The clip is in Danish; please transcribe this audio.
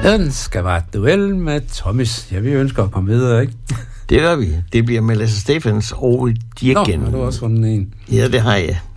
Ønsker var et duel med Thomas. Ja, vi ønsker at komme videre, ikke? Det gør vi. Det bliver med Lasse Stephens og Dirken. Nå, har du også fundet en? Ja, det har jeg.